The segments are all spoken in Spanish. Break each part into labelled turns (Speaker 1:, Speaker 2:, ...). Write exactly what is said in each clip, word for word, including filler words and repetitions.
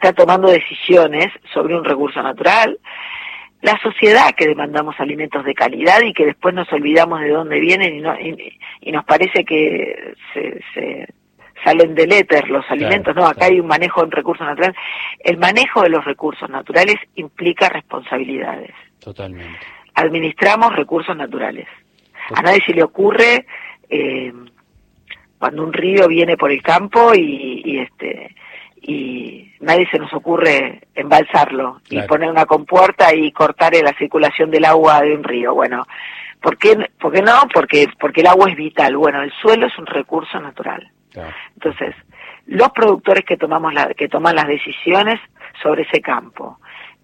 Speaker 1: está tomando decisiones sobre un recurso natural, la sociedad que demandamos alimentos de calidad y que después nos olvidamos de dónde vienen y, no, y, y nos parece que se, se salen del éter los alimentos. Claro, no, acá claro. Hay un manejo de recursos naturales. El manejo de los recursos naturales implica responsabilidades.
Speaker 2: Totalmente.
Speaker 1: Administramos recursos naturales. Totalmente. A nadie se le ocurre eh, cuando un río viene por el campo y, y este y nadie se nos ocurre embalsarlo claro. y poner una compuerta y cortar la circulación del agua de un río. Bueno, ¿por qué, por qué no? Porque porque el agua es vital. Bueno, el suelo es un recurso natural. Claro. Entonces, los productores que tomamos la, que toman las decisiones sobre ese campo,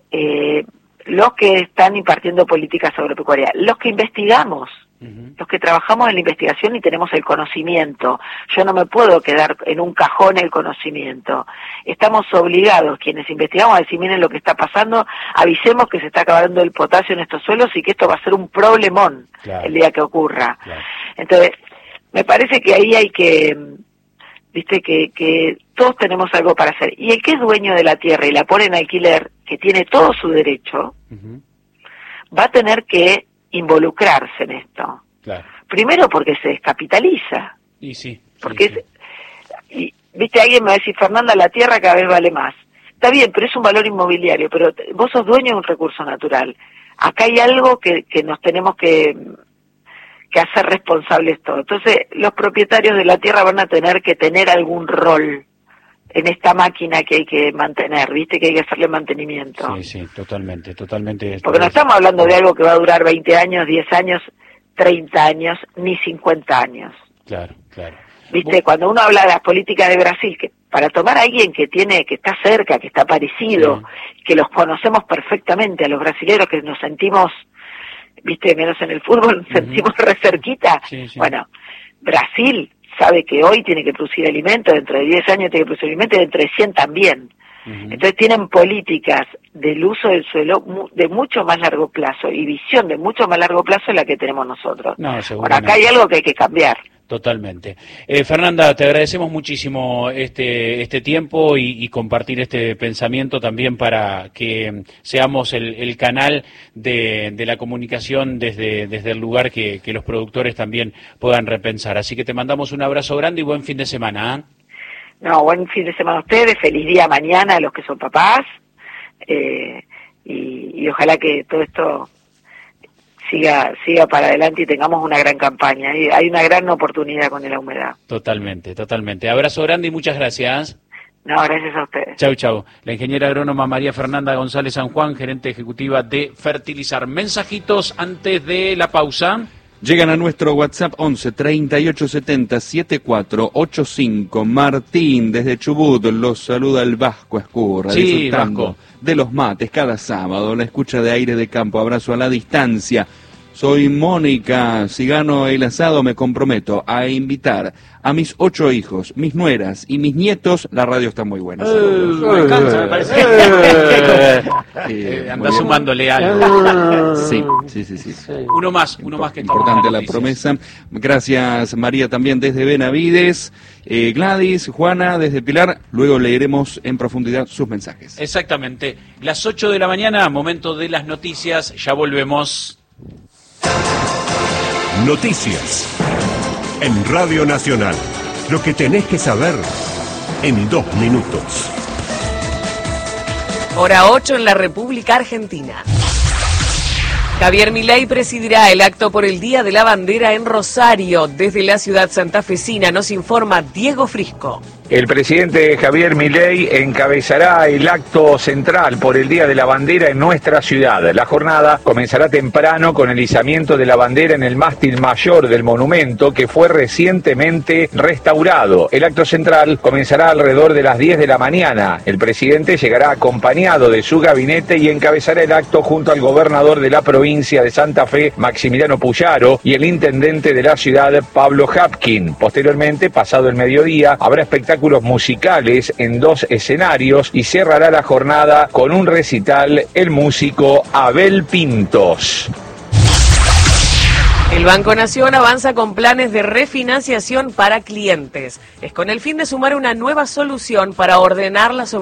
Speaker 1: eh, los que están impartiendo políticas agropecuarias, los que investigamos, uh-huh. los que trabajamos en la investigación y tenemos el conocimiento. Yo no me puedo quedar en un cajón el conocimiento. Estamos obligados, quienes investigamos, a decir, miren lo que está pasando, avisemos que se está acabando el potasio en estos suelos y que esto va a ser un problemón claro. el día que ocurra. Claro. Entonces, me parece que ahí hay que, viste, que, que todos tenemos algo para hacer. Y el que es dueño de la tierra y la pone en alquiler, que tiene todo su derecho, uh-huh. va a tener que involucrarse en esto. Claro. Primero porque se descapitaliza.
Speaker 2: Y sí.
Speaker 1: Porque
Speaker 2: sí,
Speaker 1: es, sí. Y, viste, alguien me va a decir, Fernanda, la tierra cada vez vale más. Está bien, pero es un valor inmobiliario, pero vos sos dueño de un recurso natural. Acá hay algo que, que nos tenemos que, que hacer responsables todos. Entonces, los propietarios de la tierra van a tener que tener algún rol en esta máquina que hay que mantener, ¿viste? Que hay que hacerle mantenimiento.
Speaker 2: Sí, sí, totalmente, totalmente.
Speaker 1: Porque no estamos hablando de algo que va a durar veinte años, diez años, treinta años, ni cincuenta años.
Speaker 2: Claro, claro.
Speaker 1: ¿Viste? ¿Vos? Cuando uno habla de las políticas de Brasil, que para tomar a alguien que tiene, que está cerca, que está parecido, sí. que los conocemos perfectamente, a los brasileños que nos sentimos, ¿viste? Menos en el fútbol, nos uh-huh. sentimos re cerquita. Sí, sí. Bueno, Brasil sabe que hoy tiene que producir alimentos, dentro de diez años tiene que producir alimentos, y dentro de cien también. Uh-huh. Entonces tienen políticas del uso del suelo de mucho más largo plazo y visión de mucho más largo plazo en la que tenemos nosotros.
Speaker 2: No,
Speaker 1: Ahora, acá hay algo que hay que cambiar.
Speaker 2: Totalmente. Eh, Fernanda, te agradecemos muchísimo este este tiempo y, y compartir este pensamiento también para que seamos el, el canal de, de la comunicación desde, desde el lugar que, que los productores también puedan repensar. Así que te mandamos un abrazo grande y buen fin de semana. ¿eh?
Speaker 1: No, buen fin de semana a ustedes, feliz día mañana a los que son papás eh, y, y ojalá que todo esto siga siga para adelante y tengamos una gran campaña. Hay, hay una gran oportunidad con la humedad.
Speaker 2: Totalmente, totalmente. Abrazo grande y muchas gracias.
Speaker 1: No, gracias a ustedes.
Speaker 2: Chau, chau. La ingeniera agrónoma María Fernanda González San Juan, gerente ejecutiva de Fertilizar. Mensajitos antes de la pausa.
Speaker 3: Llegan a nuestro WhatsApp once treinta y ocho setenta setenta y cuatro ochenta y cinco. Martín, desde Chubut, los saluda el Vasco Escurra.
Speaker 2: Sí,
Speaker 3: disfrutando
Speaker 2: Vasco.
Speaker 3: De los mates cada sábado, la escucha de Aire de Campo, abrazo a la distancia. Soy Mónica, si gano el asado me comprometo a invitar a mis ocho hijos, mis nueras y mis nietos. La radio está muy buena.
Speaker 2: Eh, me alcanza, me parece. Eh, eh, anda sumándole algo.
Speaker 3: Sí, sí, sí, sí, sí.
Speaker 2: Uno más, uno más que
Speaker 3: importante la promesa. Gracias María también desde Benavides, eh, Gladys, Juana desde Pilar. Luego leeremos en profundidad sus mensajes.
Speaker 2: Exactamente. Las ocho de la mañana, momento de las noticias. Ya volvemos.
Speaker 4: Noticias en Radio Nacional. Lo que tenés que saber en dos minutos.
Speaker 5: Hora ocho en la República Argentina. Javier Milei presidirá el acto por el Día de la Bandera en Rosario. Desde la ciudad santafesina nos informa Diego Frisco.
Speaker 6: El presidente Javier Milei encabezará el acto central por el Día de la Bandera en nuestra ciudad. La jornada comenzará temprano con el izamiento de la bandera en el mástil mayor del monumento que fue recientemente restaurado. El acto central comenzará alrededor de las diez de la mañana. El presidente llegará acompañado de su gabinete y encabezará el acto junto al gobernador de la provincia de Santa Fe, Maximiliano Puyaro, y el intendente de la ciudad, Pablo Hapkin. Posteriormente, pasado el mediodía, habrá espectáculos musicales en dos escenarios y cerrará la jornada con un recital el músico Abel Pintos.
Speaker 5: El Banco Nación avanza con planes de refinanciación para clientes. Es con el fin de sumar una nueva solución para ordenar la